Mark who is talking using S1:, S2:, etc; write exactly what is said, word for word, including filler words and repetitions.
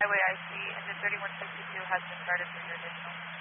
S1: Highway I C, engine thirty-one sixty-two has been started for your additional.